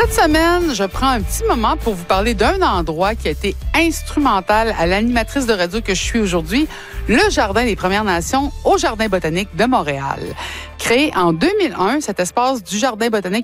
Cette semaine, je prends un petit moment pour vous parler d'un endroit qui a été instrumental à l'animatrice de radio que je suis aujourd'hui, le Jardin des Premières Nations au Jardin botanique de Montréal. Créé en 2001, cet espace du Jardin botanique